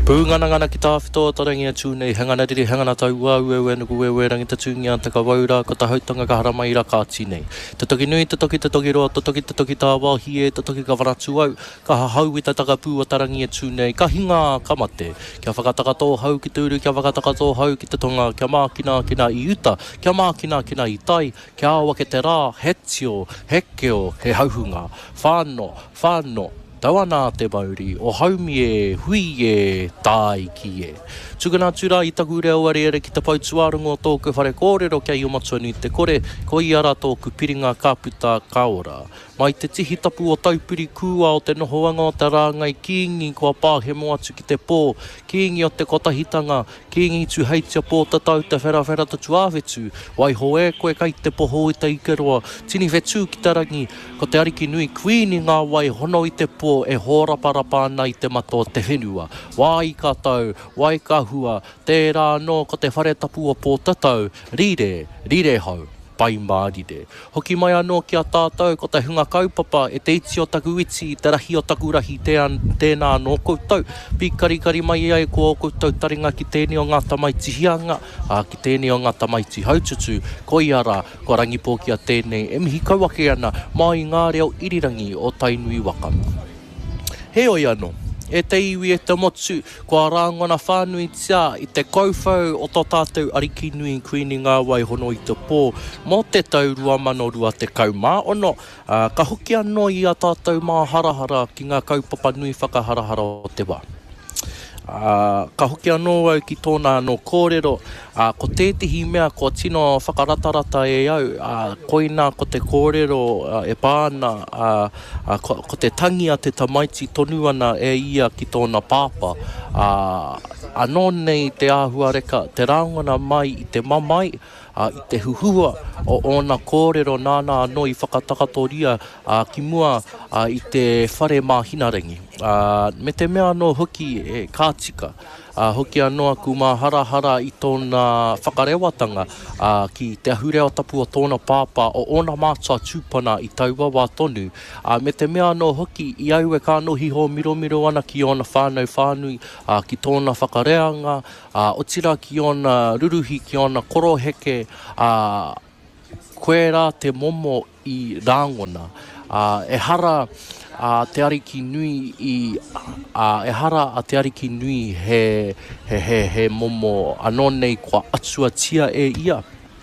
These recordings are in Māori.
Pūngana ki tāwhito tarangia tūnei, hangana riri, hangana tau ua ue nuku ue rangi ta tūngia ta ka waura, ko ta hautanga ka haramai ra ka tīnei. Te toki nui, te toki roa, te toki tā wāhie, te toki ka whanatu au, ka hahau i ta takapū a tarangia tūnei, ka hinga kamate, kia whakatakato hau ki tūru, kia whakatakato hau ki te tonga, kia mākina kina I uta, kia mākina kina I tai, kia awa ke te rā, he tio, he keo, he hauhunga, whāno, tawana te mauri, o haumi e, hui e, tāi ki e. Tukana tūra I taku reo are ki te pautuarongo o tōku whare kōrero kia I o matua nui te kore, ko I ara tōku piringa kāputa kaora. Mai te tihi tapu o taupiri kua o te nohoanga o te rāngai kiingi kua pāhemo atu ki te pō, kiingi o te kotahitanga, kiingi tu heitia pō tatau te whera tatu āwetu, wai hoe koe kai te poho I te ikeroa, tini whetū ki te rangi, ko te ariki nui kuini ngā wai hono I te pō e hōraparapa ana I te mato te whenua, wai ka tau, wai ka hua, tērā no ko te whare tapu o pō tatau, rire hau. Pai mārire. Hoki mai anō ki a tātou ko te hunga kaupapa e te iti o taku iti, te rahi o taku rahi tēnā anō koutou. Pikarikari mai ai ko o koutou taringa ki tēnei o ngā tamaiti hianga, ki tēnei o ngā tamaiti haututu, ko I ara, ko rangipō ki a tēnei, e mihi kauake ana, mai ngā reo irirangi o tainui waka. He oi anō. E te iwi e te motu, kua rāngona whānui tia I te kouwhau o tō tātou ariki nui kuini ngā wai hono I te pō, mō te tau rua mano rua te kaumā ono, ka hoki anō I a tātou mā harahara ki ngā kaupapa nui whakaharahara o te wā. Ka hoki anō au ki tōna anō kōrero, ko tētihi mea ko tino whakaratarata e au, koina ko te kōrero e pāna, ko te tangi a te tamaiti tonu ana e ia ki tōna pāpa. Anō nei te āhua reka, te rāngona mai I te mamai, I te huhua o ona kōrero nāna anō I whakatakatoria ki mua I te whare mahinarangi. Me te mea anō hoki e kātika, hoki anō aku mā harahara I tōna whakarewatanga ki te ahureo tapu o tōna pāpā o ona mātua tūpana I taua wā tonu. Me te mea anō hoki I au e ka nohi ho miro ana ki ona whānui ki tōna whakareanga, o tira ki ona ruruhi ki ona koroheke, koe rā te momo I rāngona. E hara te ariki nui e hara a te ariki nui he momo anō nei kua atua tia e ia.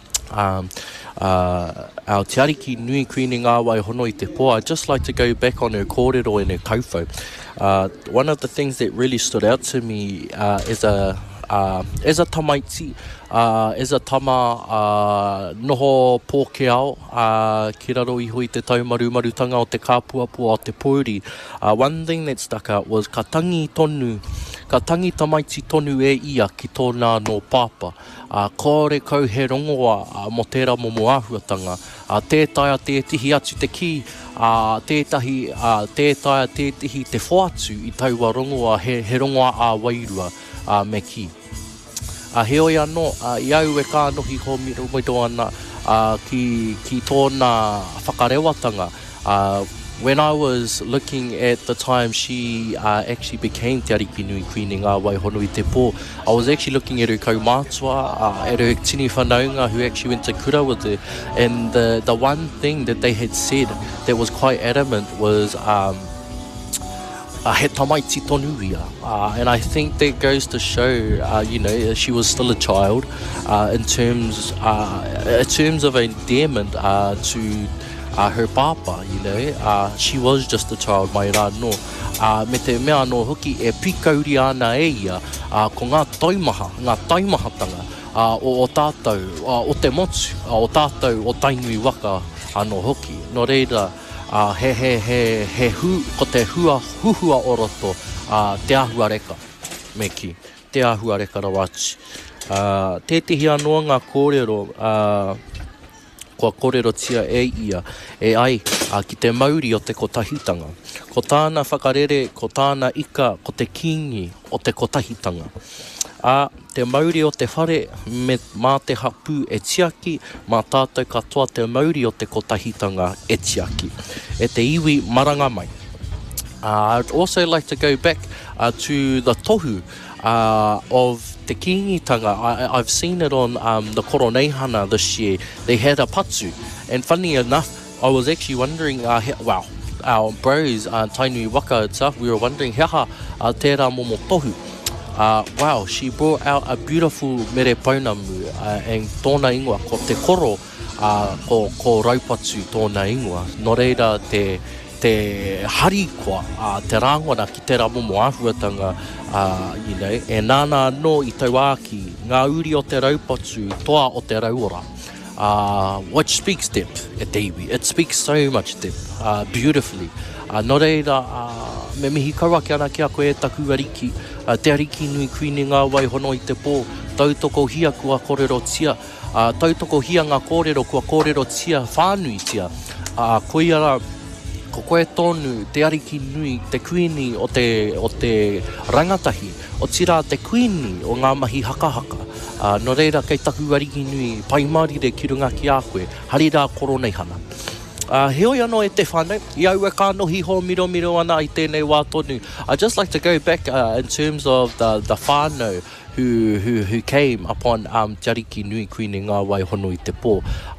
Our te ariki nui kuini ngā wai hono I te pō. I'd just like to go back on her kōrero and her kaufau. One of the things that really stood out to me as a tamaiti, as a tama noho pōke ao, ki raro iho I te taumarutanga o te kāpuapua o te pōri. One thing that stuck out was ka tangi tamaiti tonu e ia ki tōna no pāpa. Kore kau he rongoa mo tērā momo āhuatanga. Tētai a tētihi atu te ki, tētai a tētihi te whoatu I taua rongoa, he rongoa a wairua me ki. He oi anō, I au e kā nohi ho miro ana ki tōna whakarewatanga. When I was looking at the time she actually became Te Ariki Nui Kuini ngā wai hono I te pō, I was actually looking at her kaumātua, at her tini whanaunga who actually went to kura with her. And the one thing that they had said that was quite adamant was he tamaiti tonu ia. And I think that goes to show, she was still a child in terms of endearment to her papa, she was just a child, mai rā no. Me te mea no hoki e pikauri ana e ia, ko ngā taimahatanga o tātou, o te motu, o tātou, o tainui waka anō hoki. No reira, he ko te huhua oroto, te āhua reka, me ki, te āhua reka rawatu. Tētihi anō ngā kōrero, kua kōrero tia e ia, e ai ki te mauri o te kotahitanga. Ko tāna whakarere, ko tāna ika, ko te kingi o te kotahitanga. Te mauri o te whare mā te hapu e tiaki, mā tātou katoa te mauri o te kotahitanga e tiaki. E te iwi maranga mai. I'd also like to go back to the tohu of te kingitanga. I've seen it on the Koroneihana this year. They had a patu. And funny enough, I was actually wondering, our bros, Tainui Waka itself, we were wondering, heha, tērā momo tohu. Wow, she brought out a beautiful mere paunamu, and tōna ingoa, ko te koro, ko raupatu tōna ingoa. Nō reira te harikoa, te rangona ki te ramomo āhuatanga, e nāna no I tau āki, ngā uri o te raupatu, toa o te rauora. Which speaks depth at te iwi. It speaks so much depth, beautifully. Nō reira, me mihi kaua ki ana ki a koe e taku ariki, te ariki nui kuini ngā wai hono I te pō, tautoko hia kua kōrero tia, tautoko hia ngā kōrero kua kōrero tia, whānui tia, koiara, ko koe tonu, te ariki nui, te kuini o te rangatahi, o tira te kuini o ngā mahi haka. Nō reira, kei taku ariki nui, pai marire ki runga ki a koe, harira Koroneihana. Heoi anō e te whānau, I aua ka nohi ho miro ana I tēnei wā tonu. I'd just like to go back in terms of the whānau who came upon te ariki nui kuini ngā wai hono I te pō.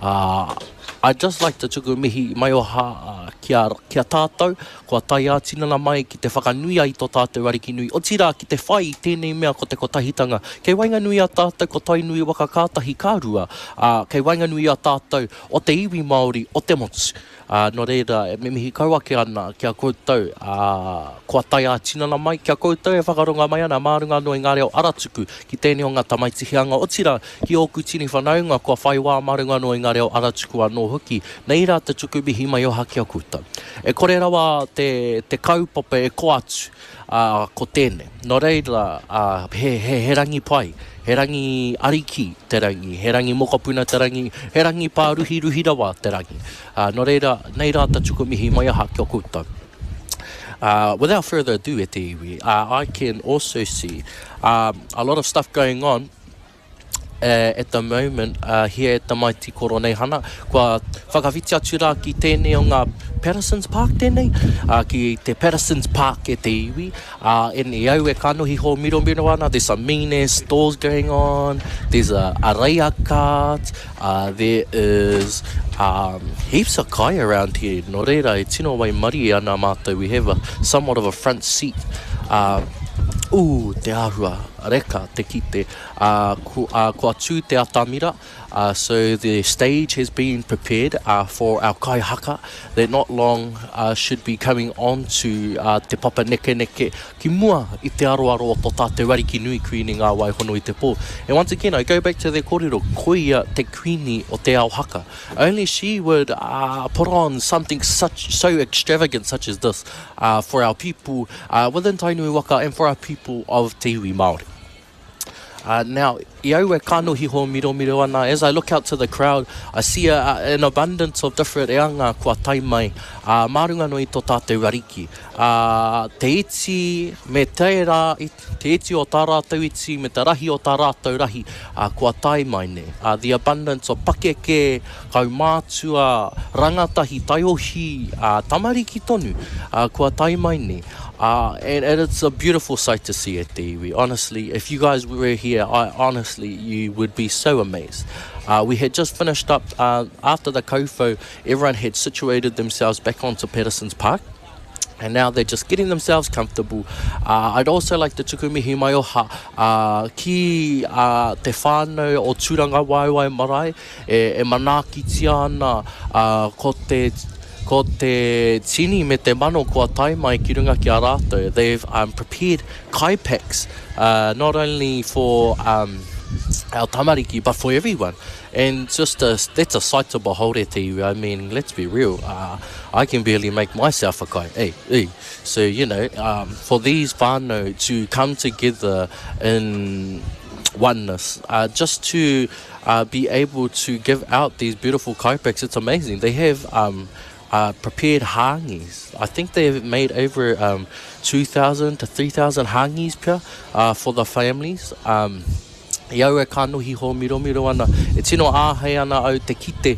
I'd just like to tuku mihi mai o kia tātou, kua tai ātinana mai ki te whakanui ai tō tātou ariki nui. O tira ki te whai tēnei mea ko te kotahitanga. Kei wainga nui a tātou ko tai nui waka kātahi kārua. Kei wainga nui a tātou o te iwi Māori o te motu. Nō reira, me mihi kaua ki ana kia koutou, kua tai ātinana mai, kia koutou e whakaronga mai ana, mārunga no I ngā reo aratuku ki tēnei o ngā tamaitihianga. O tira, ki oku tini whanaunga, kua whai wā mārunga no I ngā reo aratuku anō hoki, nei rā te tuku mihi mai o haki a koutou. E kore rawa te kaupapa e ko atu, ko tēnei. Nō reira, he rangi pai. He rangi ariki te rangi, he rangi mokapuna te rangi, he rangi pā ruhi rawa te rangi. Nō reira, nei rā ta tuku mihi mai aha kia koutou. Without further ado e te iwi, I can also see a lot of stuff going on at the moment here at the Mighty Koroneihana. Kua whakawhiti atu rā ki tēnei o ngā Patterson's Park tēnei, ki te Patterson's Park e te iwi. And I au e kanohi ho miro ana, there's some mean stores going on, there's a reia cart, there is heaps of kai around here. Nō reira, e tino wai mari ana mātou, we have somewhat of a front seat. Te āhua, reka, te kite, kua tū te atamira. So the stage has been prepared for our kai haka that not long should be coming on to te papa neke ki mua I te aroaro o tō tātou ariki nui kuini ngā wai hono I te pō. And once again, I go back to the kōrero, koia te kuini o te ao haka. Only she would put on something so extravagant such as this for our people within Tainui Waka and for our people of Te Iwi Māori. Now, I au e kanohi ho miro ana. As I look out to the crowd, I see an abundance of different reanga kua tai mai. Mārunga no I tō tātou ariki. Te iti me te iti o tā rātou iti, me te rahi o tā rātou rahi, kua tai mai ne. The abundance of pakeke, kaumātua, rangatahi, taiohi, tamariki tonu, kua tai mai ne. And it's a beautiful sight to see at te iwi. Honestly, if you guys were here, honestly, you would be so amazed. We had just finished up, after the kaufo, everyone had situated themselves back onto Patterson's Park. And now they're just getting themselves comfortable. I'd also like to tuku mihi mai oha ki te whānau o Tūranga Waiwai Marae, e manaki tia ana ko te tini me te mano kua tai mai ki runga ki a rātou. They've prepared kai packs, not only for our tamariki, but for everyone. And just that's a sight to behold it to you. I mean, let's be real. I can barely make myself a kai. Hey. So, you know, for these whānau to come together in oneness, just to be able to give out these beautiful kai packs, it's amazing. They have prepared hangis. I think they've made over 2,000 to 3,000 hangis pia for the families. I au e kanohi ho miro ana. E tino āhei ana au te kite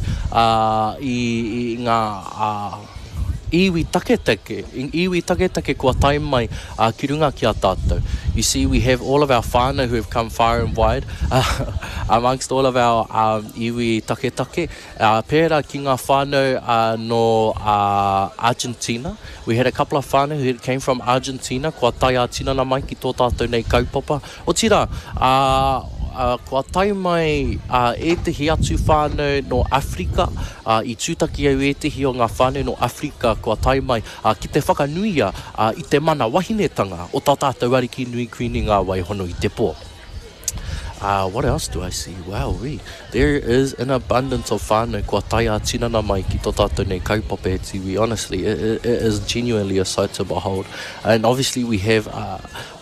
I ngā iwi taketake kua tai mai ki runga ki a tātou. You see, we have all of our whānau who have come far and wide amongst all of our iwi take. Pērā ki ngā whānau no Argentina. We had a couple of whānau who came from Argentina. Kua tai a tinana mai ki tō tātou nei kaupapa. O tira, kua tai mai e tehi atu whānau no Afrika, I tūtaki au e tehi o ngā whānau no Afrika, kua tai mai ki te whakanuia I te mana wahinetanga o tā tātou ariki nui kuini ngā waihono I te pō. What else do I see? Wow, there is an abundance of whānau kua tai a tinana mai ki tō tātou nei kaupapa e tiwi. Honestly, it is genuinely a sight to behold. And obviously we have our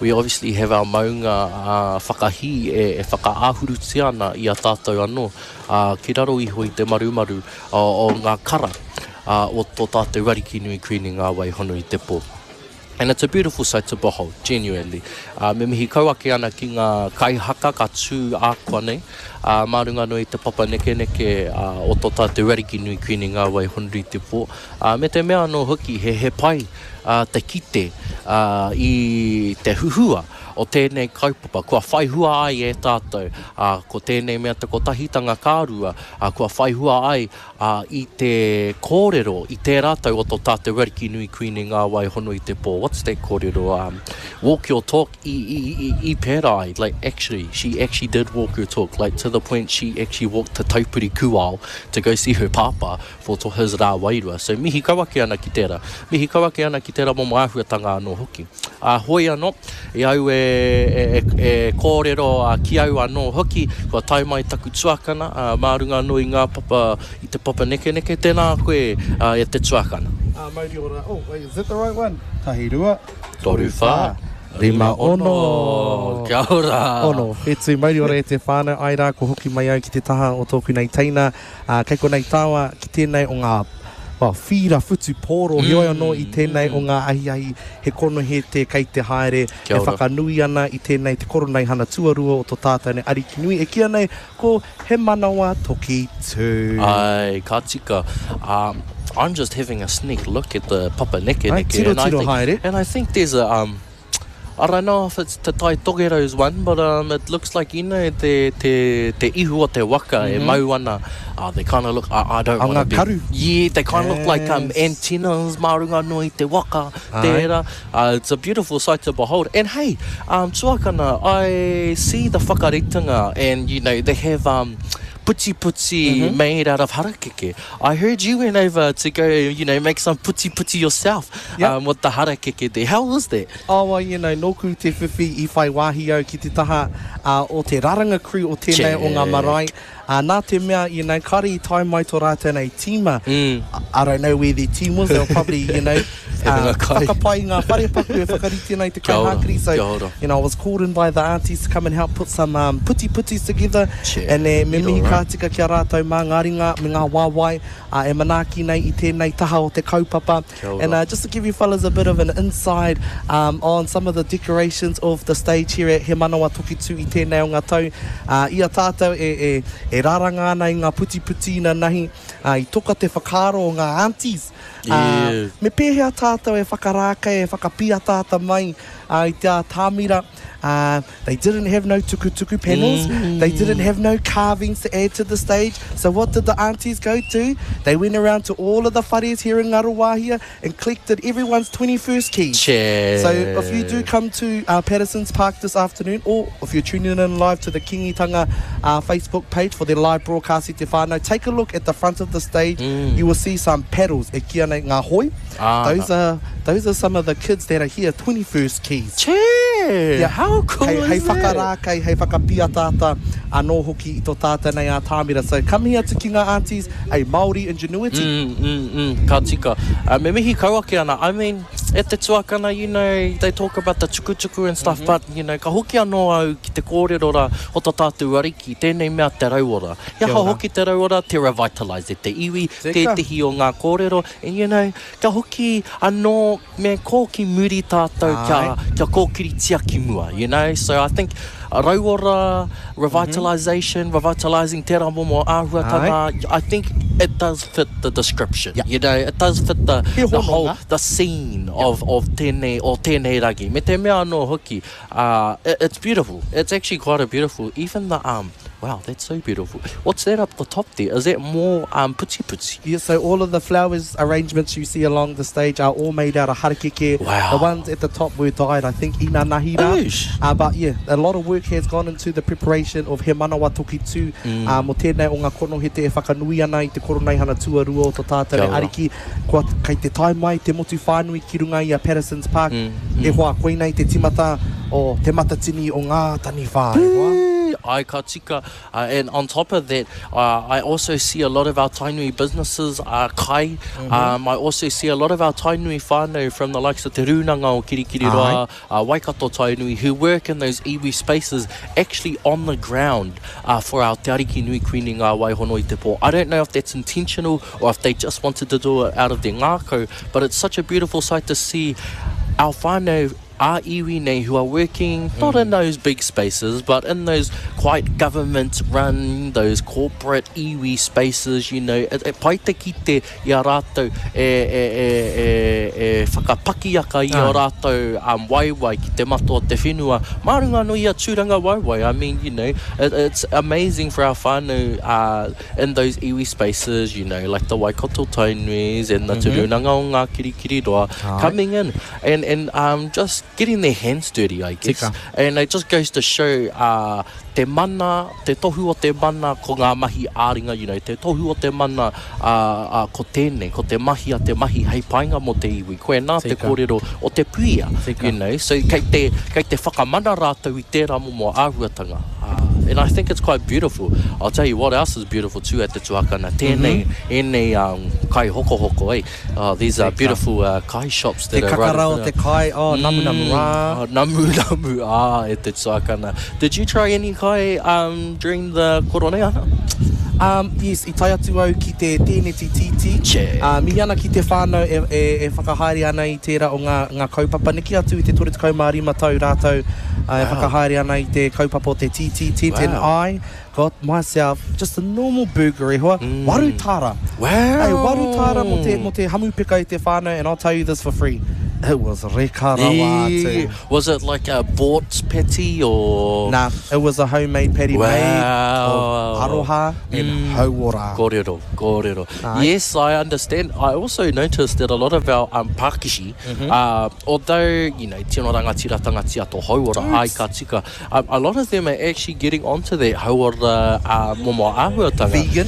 maunga whakahi e whakaahuru ana I a tātou anō. Ki raro iho I te marumaru o ngā kara o tō tātou ariki nui kuini ngā waihono I te pō. And it's a beautiful sight to behold, genuinely. Me mihi kauake ana ki ngā kaihaka ka tū ākua nei. Mārunga no I te papa neke o tō tātou ariki nui kuini ngā waihono I te pō. Me te mea no hoki he pai te kite I te huhua o tēnei kaupapa. Kua whaihua ai e tātou. Ko tēnei mea te kotahitanga kārua. Kua whaihua ai I te kōrero I te rātou o tō tātou ariki nui kuini ngā waihono I te pō. What's that kōrero? Walk your talk I pērai. Like, she actually did walk her talk. Like, to the point she actually walked to Taupuri Kuao to go see her papa for his rā wairua. So, mihi kawake ana ki tērā. Mihi kawake ana ki tērā momo āhuatanga anō hoki. Hoi anō, I au e kōrero ki au anō hoki, kua tai mai taku tuakana, mārunga no I ngā papa, I te papa neke, tēnā koe e te tuakana. Mauri ora, wait, is that the right one? Tahi rua. Toru whā. Rima ono. Kia ora. Ono. E tui mauri ora e te whānau ai rā, ko hoki mai au ki te taha o tōku nei teina. Kei ko nei tāua ki tēnei o ngā whira futu pōro, hioi anō I tēnei o ngā ahi he kono he te kei te haere, he whakanui ana I tēnei te koronei hana tuarua o tō tātou nei ariki nui. E kia nei, ko he manawa toki tū. Ai, ka tika. I'm just having a sneak look at the papa neke, and I think there's a I don't know if it's Te Tai Togero's one, but it looks like, you know, te ihu o te waka e mau ana. They kind of look, I don't want to be... Karu. Yeah, they kind of look like antennas, marunga no I te waka, tērā. It's a beautiful sight to behold. And hey, tuakana, I see the whakaritanga, and, you know, they have... puti made out of harakeke. I heard you went over to go, you know, make some puti yourself with the harakeke there. How was that? Oh, well, you know, noku te whiwhi I whai wahi au ki te taha o te raranga crew o tēnei o ngā marae. Nā te mea, you know, kari tai mai tō rātou nei tīma. I don't know where their team was. They were probably, you know, whakapai ngā wharepaku e whakarite nei te kaihakiri. So, you know, I was called in by the aunties to come and help put some putis together. And me mihi ka tika ki a rātou mā ngā ringa, me ngā wāwai, e manaki nei I tēnei taha o te kaupapa. And just to give you fellas a bit of an insight on some of the decorations of the stage here at He Manawa Tokitu I tēnei o ngā tau. I a tātou e raranga ana I ngā puti na nahi I toka te whakaro o ngā aunties. Me pēhea tātou e whakarāka e whakapia tāta mai I te tāmira. They didn't have no tuku panels. They didn't have no carvings to add to the stage. So what did the aunties go to? They went around to all of the whares here in Ngaruawahia and collected everyone's 21st keys. So if you do come to Patterson's Park this afternoon, or if you're tuning in live to the Kingitanga Facebook page for their live broadcast I te whānau, take a look at the front of the stage. You will see some paddles e kia nei ngā hoi. Those are some of the kids that are here, 21st keys. Yeah, how cool hei is that? Whakarākei, hei whakapia tāta anō hoki I tō tāta nei a tāmira. So come here to ki ngā aunties, a Māori ingenuity. Ka tika. Me mihi kauake ana. I mean, at te tuakana, you know, they talk about the tuku and stuff, but, you know, ka hoki anō au ki te kōrerora o tō tātou ariki, tēnei mea te rauora. Ia ka hoki te rauora, te revitalize te iwi, te tihi o ngā kōrero, and, you know, ka hoki anō me ko ki muri tātou kia kōkiri tia ki mua, you know? So I think rauora, revitalization, revitalizing tērā momo āhuatanga, I think it does fit the description. You know, it does fit the whole, the scene of tēnei rangi. Me te mea anō hoki, it's beautiful. It's actually quite a beautiful, even the wow, that's so beautiful. What's that up the top there? Is that more puti? Yeah, so all of the flowers arrangements you see along the stage are all made out of harakeke. Wow. The ones at the top were dyed, I think, ina nahira. But yeah, a lot of work has gone into the preparation of he manawa toki tū. Mo tēnei o ngā kono he te whakanui ana i te koronei tuarua o tā tātou ariki. Kei te tai mai, te motu whānui ki runga i a Patterson's Park. E hoa koe nei te timata o te matatini o ngā tani whā. Ai ka tika, and on top of that, I also see a lot of our tainui businesses kai. I also see a lot of our tainui whānau from the likes of Te Runanga o Kirikiriroa, Waikato tainui, who work in those iwi spaces actually on the ground for our Te Ariki Nui Queening ngā waihono i te pō. I don't know if that's intentional or if they just wanted to do it out of their ngākau, but it's such a beautiful sight to see our whānau our iwi nei who are working not in those big spaces but in those quite government run, those corporate iwi spaces, you know, pai te kite i a rātou whakapakiaka i a rātou waiwai ki te mato o te whenua marunga no i a tūranga waiwai. I mean, you know, it's amazing for our whānau in those iwi spaces, you know, like the Waikato Tainuis and the Te Runanga o ngā Kirikiriroa coming in and just getting their hands dirty, I guess. And it just goes to show te mana, te tohu o te mana ko ngā mahi āringa, you know, te tohu o te mana ko tēnei, ko te mahi a te mahi hei painga mo te iwi. Koe nā te kōrero o te puia, you know. So kei te whakamana rātou i tērā momo āhuatanga. And I think it's quite beautiful. I'll tell you what else is beautiful too at the Tuakana. Tēnei, kai hoko, eh? These are beautiful kai shops that are right. Te kakarao, te kai, namu rā. Namu, e te Tuakana. Did you try any kai during the koroneana? Yes, I tai atu au ki te tēneti titi. Mi ana ki te whānau e whakahaere ana i tērā o ngā kaupapa. Niki atu i te 35 tau rātou e whakahaere ana i te kaupapa o te titi. And I got myself just a normal burger e hoa. Warutara. Wow. Hey, warutara mo te hamupeka i te whānau, and I'll tell you this for free. It was rekarawa too. Was it like a bought patty or? Nah, it was a homemade patty made of aroha and hauora. Kōrero. Yes, I understand. I also noticed that a lot of our Pākishi, although, you know, tino rangatira tangatia to hauora, ai ka tika, a lot of them are actually getting onto that hauora momo āhuatanga. Vegan?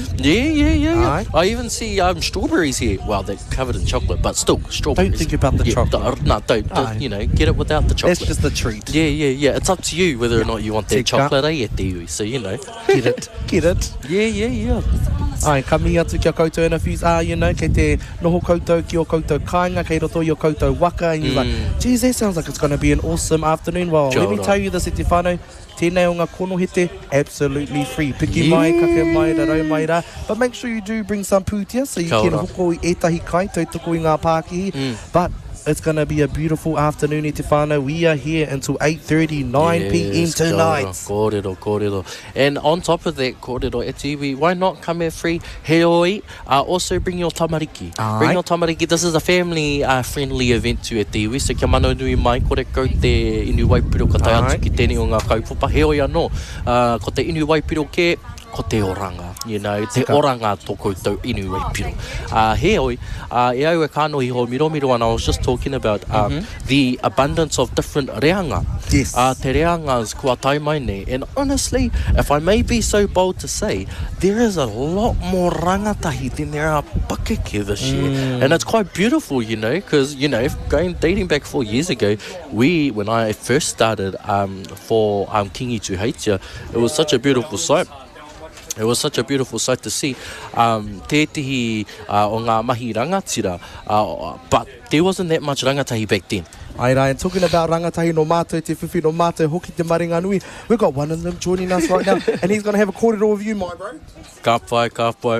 Yeah. I even see strawberries here. Well, they're covered in chocolate, but still, strawberries. Don't think about the chocolate. No, don't. You know, get it without the chocolate. That's just the treat. Yeah. It's up to you whether or not you want that chocolate, so, you know. Get it. Yeah. Ai, ka mihi atu kia koutou interviews. You know, kei te noho koutou ki o koutou kāinga, kei roto i o koutou waka. And you're like, geez, that sounds like it's going to be an awesome afternoon. Well, let me tell you this, e te whānau, tēnei o ngā konohete, absolutely free. Piki mai, kake mai, rarau mai rā. But make sure you do bring some pūtia so you can hoko i etahi kai, tautoko i ngā Pākihi. But it's going to be a beautiful afternoon, te whānau. We are here until 8:30, 9 p.m. tonight. Kōrero. And on top of that, kōrero, e te iwi, why not come here free? Heoi, also bring your tamariki. Bring your tamariki. This is a family-friendly event to e te iwi. So kia mano nui mai, kore kau te inu waipiro ka tai atu ki tēnei o ngā kaupapa. Heoi anō, ko te inu waipiro ke, ko te oranga, you know, te oranga tō koutou inu waipiro. Heoi, e au e kāno i ho miromiro ana, I was just talking about the abundance of different reanga. Yes. Te reangas kua tai mai nei. And honestly, if I may be so bold to say, there is a lot more rangatahi than there are pakeke this year. And it's quite beautiful, you know, because, you know, dating back 4 years ago, when I first started for Kingi Tuheitia, it was such a beautiful sight. It was such a beautiful sight to see. Tētihi o ngā mahi rangatira, but there wasn't that much rangatahi back then. Ai rai, and talking about rangatahi no mātou, te whiwhi no mātou, hoki te maringa nui, we've got one of them joining us right now, and he's going to have a kōrero of you, my bro. Ka pai.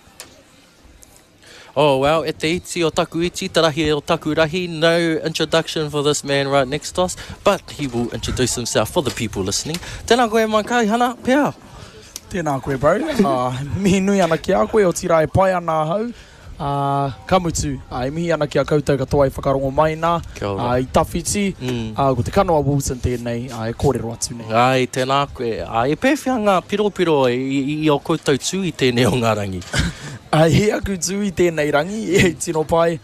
Oh, well, e te iti o taku iti, tarahi o taku rahi, no introduction for this man right next to us, but he will introduce himself for the people listening. Tēnā koe mai kai, hana, pēā. Tēnā koe, bro. Mihi nui ana ki a koe, o tira e pai ana hau. Ka mutu, e mihi ana ki a koutou katoa i whakarongo mai nā, i tawhiti, ko te kanoa Wilson tēnei, e kōrero atu nei. Ai, tēnā koe. E pēwhia ngā piro i o koutou tū i tēnei o ngā rangi. He aku tū i tēnei rangi, e tino pai,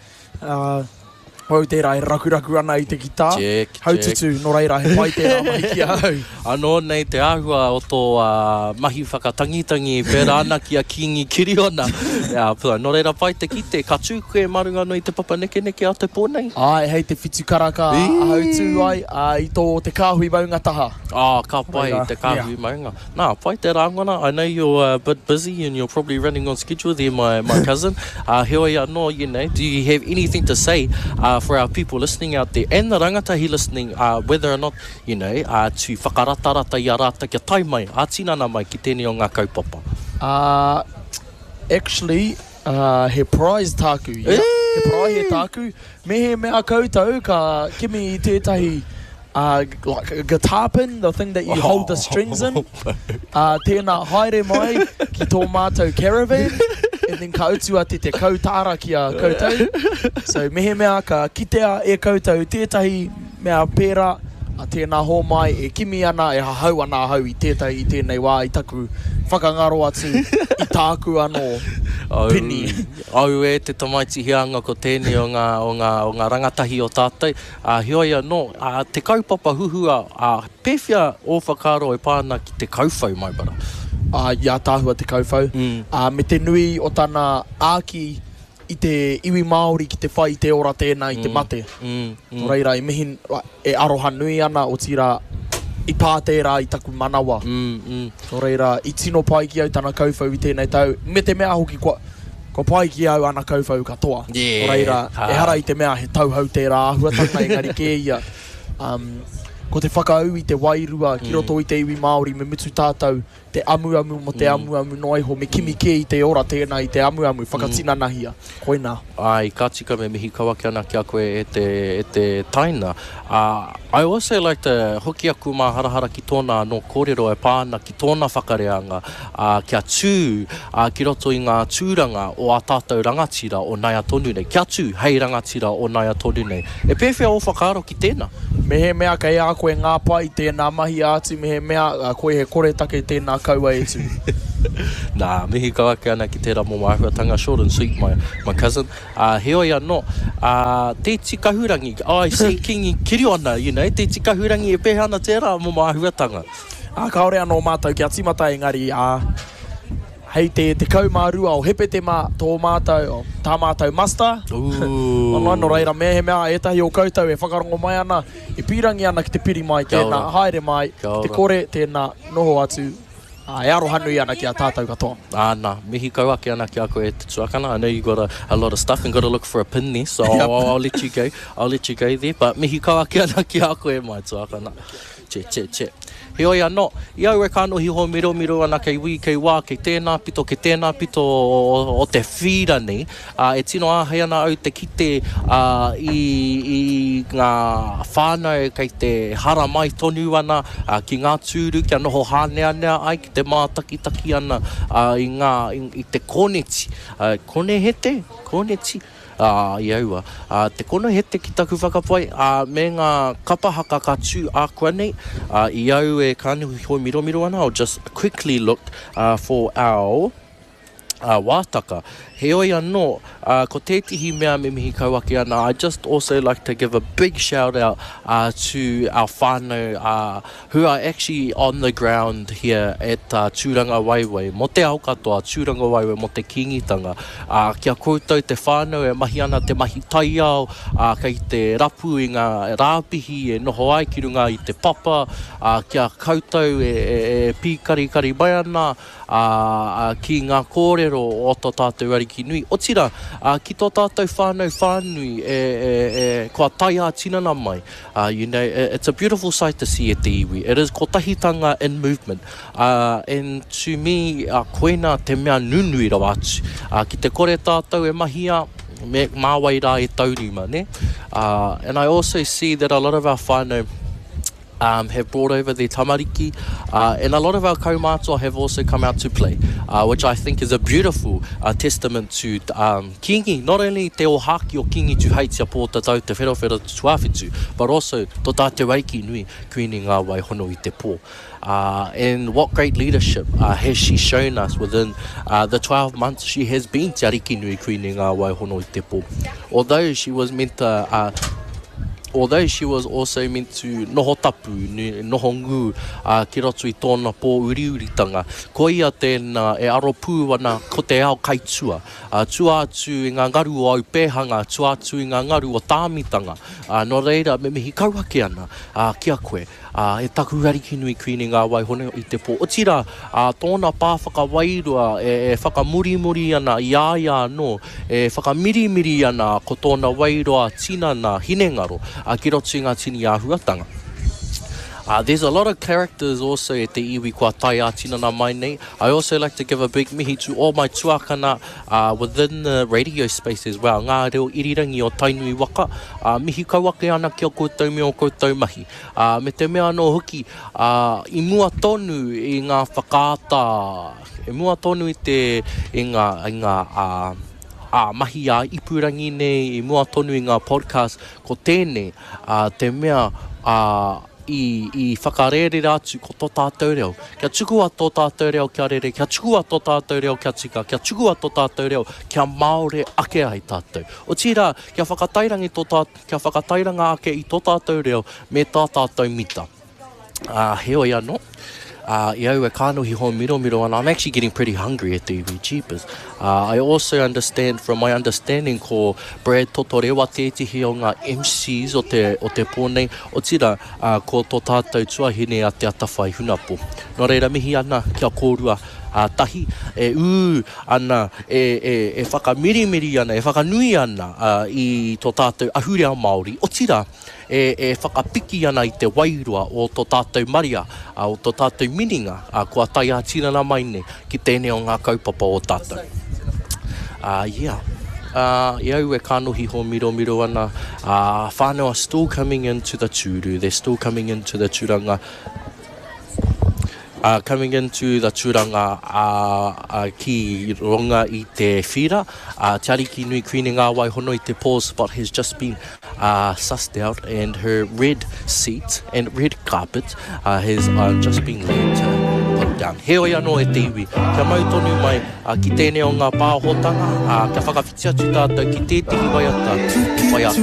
hau tērā e raku ana i te kita. Hau tutu, no reira he pai tērā mai ki au. Anō nei te āhua o tō mahi whakatangitangi pērā ana ki a kingi kiriona. No reira pai te kite, ka tū koe marunga no i te papa neke a te pōnei. Hei te whitu karaka a hau tū ai, i tō te kāhui maunga taha. Ka pai te kāhui maunga. Nā, pai te rāngana. I know you're a bit busy and you're probably running on schedule there, my cousin. Heoi anō, do you have anything to say for our people listening out there and the rangatahi listening, whether or not, to whakaratarata i a rāta kia tai mai, a tinana mai ki tēnei o ngā kaupapa? Actually, he prize tāku, he prize he tāku. Me he mea koutou ka kimi i tētahi like a guitar pin, the thing that you hold the strings in. Tēnā haere mai ki tō mātou caravan. And then ka utua te kautara ki a koutou. So mehe mea ka kitea e koutou tētahi mea pēra, a tēnā hō mai e kimi ana e hahau ana hau i tēnei wā i taku whakangaro atu i tāku anō pini. Au e te tamaiti hianga ko tēnei o ngā rangatahi o tātou. Hioi anō, te kaupapa huhua, pēwhia o whakaro e pāna ki te kauwhau mai bara. Ia tāhua te kauwhau. Me te nui o tāna āki i te iwi Māori ki te whai te ora tēnā i te mate. Nō reira, e aroha nui ana o tira i pā tērā i taku manawa. Nō reira, i tino pai ki au tāna kauwhau i tēnei tau. Me te mea hoki ko pai ki au ana kauwhau katoa. Nō reira, e hara i te mea he tauhau tērā ahuatanga engari kē ia. Ko te whakaau i te wairua, ki roto i te iwi Māori, me mutu tātou, te amu mo te amu noiho, me kimi kē i te ora tēnā i te amu, whakatinanahia. Koina. Ai, ka tika me mihi kawaki ana ki a koe e te taina. I also like to hoki aku mā harahara ki tōna no kōrero e pāna ki tōna whakareanga, kia tū, ki roto i ngā tūranga o a tātou rangatira o Naia Tonu nei. Kia tū, hei rangatira o Naia Tonu nei. E pēwhia o whakaaro ki tēnā. Mehe mea ka ea koe ngā pai tēnā mahi ātu, mehe mea koe he kore take tēnā kaua e tū. Nā, mihi kawake ana ki tērā mō māhuatanga, short and sweet, my cousin. Heoi anō, te tikahurangi, I see kingi kiri ana, te tikahurangi e pehe ana tērā mō māhuatanga. Kaore anō mātou ki a timata engari, hei te kaumārua o hepe te mā tō mātou, tā mātou master. No reira, mea he mea, etahi o koutou e whakarongo mai ana, e pirangi ana ki te piri mai, tēnā haere mai, te kore, tēnā noho atu. E aroha nui ana ki a tātou katoa. Nā, mihi kauake ana ki a koe te tuakana. I know you got a lot of stuff and got to look for a pin there, so I'll let you go. I'll let you go there, but mihi kauake ana ki a koe mai tuakana. Che. Heoi anō, i au e kānohi ho miro ana kei wī, kei wā, kei tēnā pito o te whira nei. E tino āhei ana au te kite i ngā whānau kei te hara mai tonu ana, ki ngā tūru, kia noho hānea ai, ki te mātaki ana i te koneti. Koneti. I aua. Te kono hete ki taku whakapai, me ngā kapahaka ka tū a kua nei, i au e kānuhi hoi miro ana. I'll just quickly look for our wātaka. Heoi anō, ko tētihi mea me mihi kauake ana, I just also like to give a big shout out to our whānau who are actually on the ground here at Tūranga Waewae. Mo te au katoa, Tūranga Waewae, mo te kingitanga. Kia koutou te whānau e mahi ana te mahi tai au, kei te rapu i ngā rāpihi e noho ai ki runga i te papa, kia koutou e pīkari mai ana, ki ngā kōrero o tō tātou ariki nui. O tira, ki tō tātou whānui kua tai a tinana mai. It's a beautiful sight to see at the iwi. It is ko tahitanga in movement. And to me, koina te mea nunui rau atu. Ki te kore tātou e mahia, me māwai rā e taurima, ne? And I also see that a lot of our whānau have brought over their tamariki, and a lot of our kaumātua have also come out to play, which I think is a beautiful testament to kingi, not only te o haki o kingi tu heitia pō tatau te wherawhera tuawhitu, but also to tātou aiki nui kuini ngā waihono i te pō. And what great leadership has she shown us within the 12 months she has been te ariki nui kuini ngā waihono i te pō. Although she was also meant to noho tapu, noho ngū ki roto I tōna pō uriuritanga, ko ia tēnā e aro pū wana ko te ao kaitua, tua atu I ngā ngaru o au pēhanga, tua atu I ngā ngaru o tāmitanga, no reira me mihi kauake ana kia koe, e taku ariki nui kuini ngā waihono I te pō. O tira, tōna pāwhaka wairua e whakamurimuri ana I āia no, e whakamirimiri ana ko tōna wairua tina na hinengaro, ki roto I ngā tini āhuatanga. There's a lot of characters also at the iwi kua tai ātinana mai nei. I also like to give a big mihi to all my tuakana within the radio space as well. Ngā reo irirangi o tainui waka. Mihi kauake ana ki o koutou me o koutou mahi. Me te mea no hoki, I mua tonu I ngā whakaata, I mua tonu I ngā mahi a ipurangi nei, I mua tonu I ngā podcast, ko tēnei te mea I whakarere atu ko tō tātou reo. Kia tuku a tō tātou reo kia rere, kia tuku a tō tātou reo kia tika, kia tuku a tō tātou reo kia maore ake ai tātou. O tira, kia whakatairanga ake I tō tātou reo me tā tātou mita. Heo ia no. I au e kānohi ho miro and I'm actually getting pretty hungry at the iwi jeepers. I also understand, from my understanding, ko Brad Totorewa tētihi o ngā MCs o te pōnei, o tira ko tō tātou tuahine a te atawhai hunapo. Nō reira mihi ana kia kōrua tahi, e ana, e whakamirimiri ana, e whakanui ana I tō tātou ahurea Māori. O tira, e whakapiki ana I te wairua o tō tātou maria, o tō tātou mininga, kua tai ātinana mai nei, ki tēnei o ngā kaupapa o tātou. Yeah. Iau e kānohi ho miro ana, whānau are still coming into the tūru, they're still coming into the tūranga, ki ronga I te whira. Te ariki nui kuini ngā waihono I te pō spot has just been sussed out, and her red seat and red carpet has just been laid put down. Heo ia no e te iwi. Kia mau tonu mai ki tēnei o ngā pāhotanga, kia whakawhiti atu tātou ki tētihi waiata, whaiata.